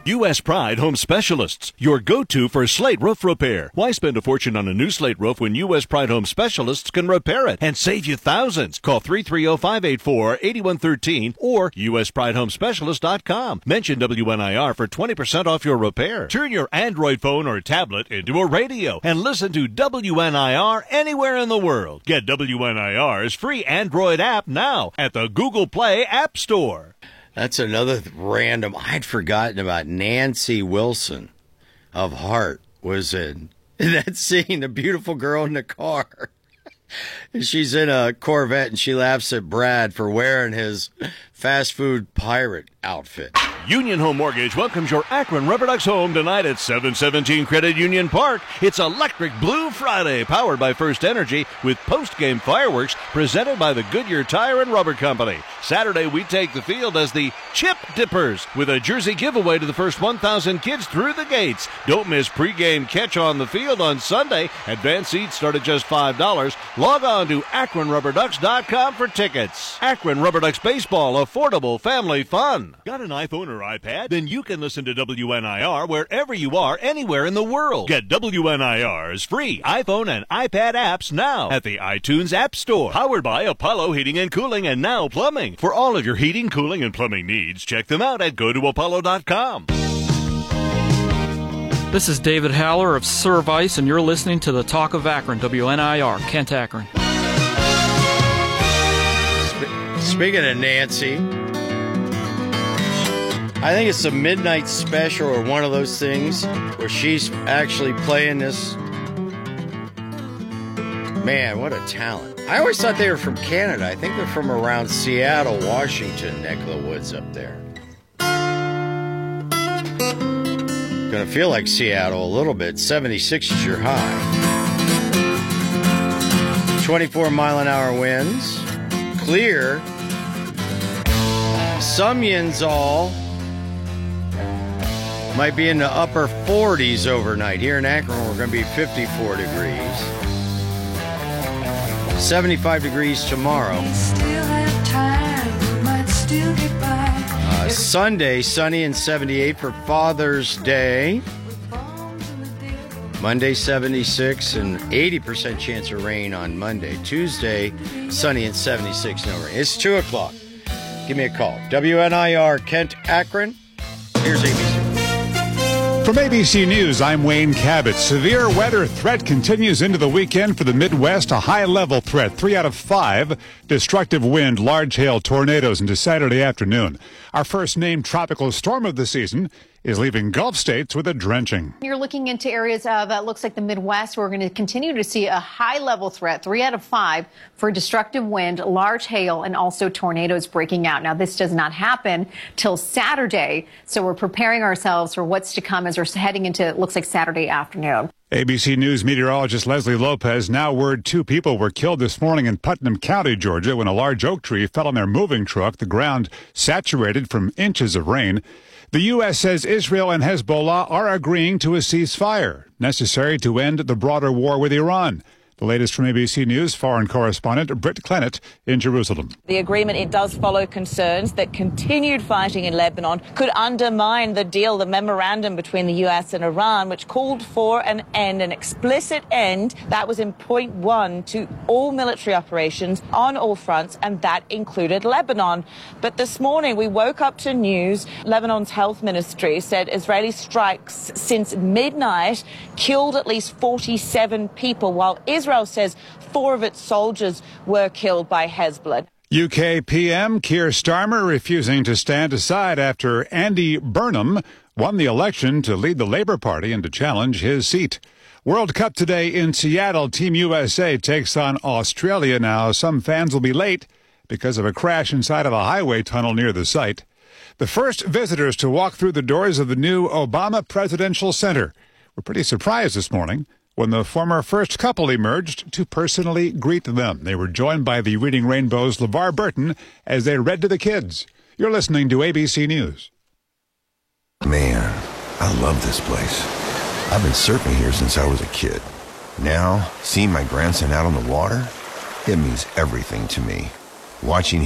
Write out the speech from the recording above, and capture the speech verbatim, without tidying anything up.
U S Pride Home Specialists, your go-to for slate roof repair. Why spend a fortune on a new slate roof when U S Pride Home Specialists can repair it and save you thousands? Call three three zero, five eight four, eight one one three or U S Pride Home Specialist dot com. Mention W N I R for twenty percent off your repair. Turn your Android phone or tablet into a radio and listen to W N I R anywhere in the world. Get W N I R's free Android app now at the Google Play App Store. That's another random. I'd forgotten about Nancy Wilson of Heart was in that scene, the beautiful girl in the car. And she's in a Corvette and she laughs at Brad for wearing his fast food pirate outfit. Union Home Mortgage welcomes your Akron Rubber Ducks home tonight at seven seventeen Credit Union Park. It's Electric Blue Friday, powered by First Energy, with post-game fireworks presented by the Goodyear Tire and Rubber Company. Saturday, we take the field as the Chip Dippers, with a jersey giveaway to the first one thousand kids through the gates. Don't miss pregame catch on the field on Sunday. Advance seats start at just five dollars. Log on to Akron Rubber Ducks dot com for tickets. Akron Rubber Ducks Baseball, affordable family fun. Got an iPhone or iPad? Then you can listen to W N I R wherever you are, anywhere in the world. Get W N I R's free iPhone and iPad apps now at the iTunes App Store. Powered by Apollo Heating and Cooling and Now Plumbing. For all of your heating, cooling, and plumbing needs, check them out at go to apollo dot com. This is David Haller of Service, and you're listening to the Talk of Akron, W N I R, Kent, Akron. Speaking of Nancy, I think it's a midnight special or one of those things where she's actually playing this. Man, what a talent. I always thought they were from Canada. I think they're from around Seattle, Washington, neck of the woods up there. Gonna feel like Seattle a little bit. seventy-six is your high. twenty-four mile an hour winds. Clear. Some Yinzal might be in the upper forties overnight. Here in Akron, we're going to be fifty-four degrees. seventy-five degrees tomorrow. Uh, Sunday, sunny and seventy-eight for Father's Day. Monday, seventy-six and eighty percent chance of rain on Monday. Tuesday, sunny and seventy-six, no rain. It's two o'clock. Give me a call. W N I R, Kent, Akron. Here's A B C. From A B C News, I'm Wayne Cabot. Severe weather threat continues into the weekend for the Midwest. A high-level threat, three out of five. Destructive wind, large hail, tornadoes into Saturday afternoon. Our first named tropical storm of the season is leaving Gulf states with a drenching. You're looking into areas of, uh, looks like the Midwest. We're going to continue to see a high-level threat, three out of five, for destructive wind, large hail, and also tornadoes breaking out. Now, this does not happen till Saturday, so we're preparing ourselves for what's to come as we're heading into, it looks like, Saturday afternoon. A B C News meteorologist Leslie Lopez. Now word two people were killed this morning in Putnam County, Georgia, when a large oak tree fell on their moving truck. The ground saturated from inches of rain. The U S says Israel and Hezbollah are agreeing to a ceasefire necessary to end the broader war with Iran. The latest from A B C News foreign correspondent Britt Clennett in Jerusalem. The agreement, it does follow concerns that continued fighting in Lebanon could undermine the deal, the memorandum between the U S and Iran, which called for an end, an explicit end. That was in point one to all military operations on all fronts, and that included Lebanon. But this morning we woke up to news. Lebanon's health ministry said Israeli strikes since midnight killed at least forty-seven people, while Israel Israel says four of its soldiers were killed by Hezbollah. U K P M Keir Starmer refusing to stand aside after Andy Burnham won the election to lead the Labour Party and to challenge his seat. World Cup today in Seattle. Team U S A takes on Australia now. Some fans will be late because of a crash inside of a highway tunnel near the site. The first visitors to walk through the doors of the new Obama Presidential Center were pretty surprised this morning when the former first couple emerged to personally greet them. They were joined by the Reading Rainbow's LeVar Burton as they read to the kids. You're listening to A B C News. Man, I love this place. I've been surfing here since I was a kid. Now, seeing my grandson out on the water, it means everything to me. Watching